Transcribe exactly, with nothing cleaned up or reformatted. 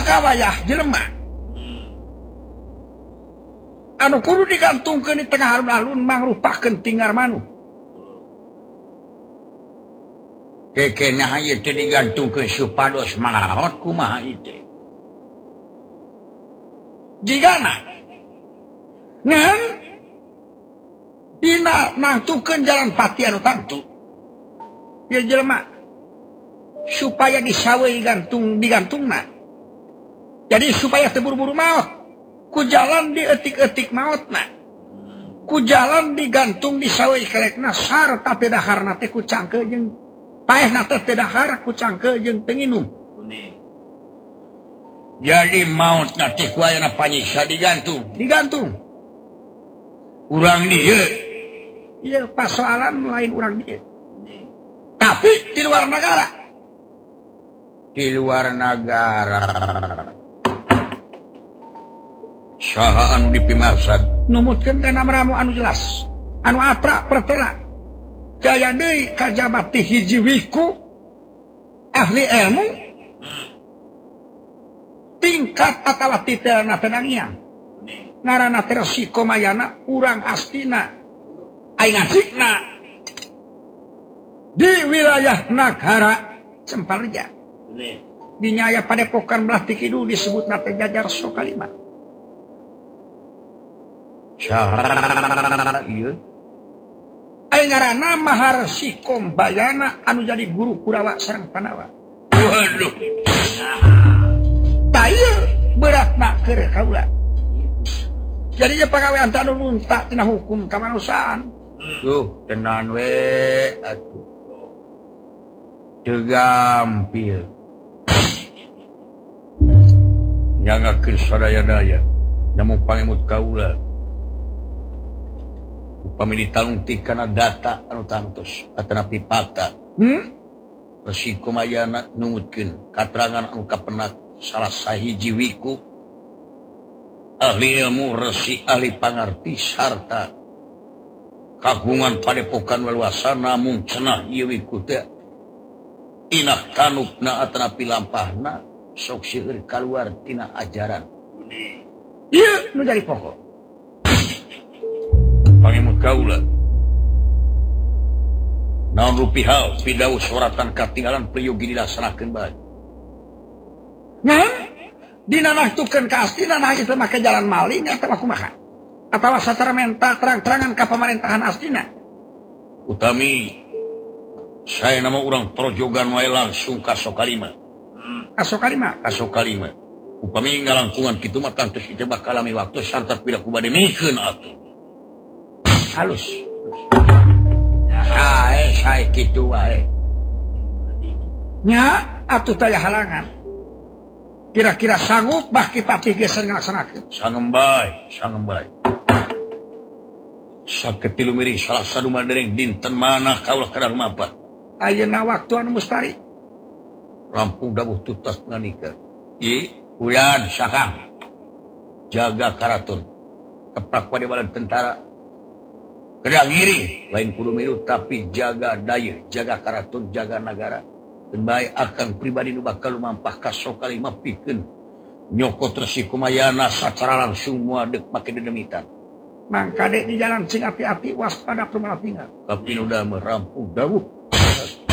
kawayah jelema anu kudu digantungkeun di tengah alun-alun mangrupakeun tinggal manu kekenah ieu teh digantungkeun supados malaot kumaha ieu teh jigana ngan dina nangtukeun jalan pati anu tantu ieu jelema supaya disawe gantung digantungna jadi supaya teu buru-buru maot ku jalan dietik-etik maotna ku jalan digantung disawe kelekna sarta teu daharna teh ku cangkeu jeung paehna teh teu dahar ku cangkeu jeung teu nginum jadi maotna teh ku ayeuna panyiksa digantung digantung urang dieu ieu pasoalan lain urang dieu tapi di luar negara di luar negara saha anu dipimaksad numutkeun kana meramu anu jelas anu apra pertela jaya deui kajabat ti hiji wiku ahli ilmu tingkat atawa titelna tenangian ngaranna teh Resi Komayana urang astina aing asikna di wilayah negara Cemparja di nyaya Padepokan belah ti kidul disebutna teh Jajar Sokalima syahara ieu aing ngaranna Maharsi Kombayana anu jadi guru Kurawa sareng Pandawa waduh tah ieu beratna keur kaula jadi ieu pagawean anu nunta tina hukum kamanusiaan tuh tenan we atuh teu gampil nyangakeun sadaya-daya namun pangemut kaula upami ditalung ti kana data anu tangtos atana pipata hmm? Resi Komayana numutkeun katerangan anu kapenak salah sahiji wiku ahli ilmu resi ahli pangarti sarta kagungan Padepokan leluasa namun cenah ieu wiku teh inah kanupna atana pilampahna sok seueur kaluar tina ajaran ieu nu jadi pokok pangemut kaula naon rupihal pidaus suratan katinggalan priyogi dilaksanakeun bae nah dina nahtukeun ka astina nah ieu make jalan maling atawa kumaha atawa satara menta terang-terangan ka pamerintahan astina utami saya nama urang projogan wae langsung ka Sokalima ka Sokalima ka Sokalima upami ngalangkungan kitu mah kantos ieu bakal lami waktu sarta pira ku bade mikeun atuh halus sae sae kitu wae nya atuh taya halangan kira-kira sanggup bah Kipatih geus ngalaksanakeun sangem bae sangem bae saketilu miring salah sadu madereng dinten manah kaulah kana rumapat ayeuna waktu anu mustari rampung dawuh tutas nganika ieu uyan sakang jaga karaton keprak pada badan tentara kada ngiri lain kudu milu tapi jaga daya jaga karaton jaga negara dan bae akan pribadi nu bakal lumampah ka Sokalima pikeun nyokot Resi Komayana sacara langsung muadeg make dedemitan mangka dek di jalan sing api-api waspada permala tinggal tapi nu da merampung dawuh